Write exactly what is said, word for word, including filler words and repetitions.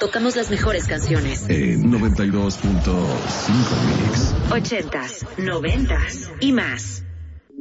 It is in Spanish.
tocamos las mejores canciones. En noventa y dos punto cinco Mix. Ochentas, noventas y más.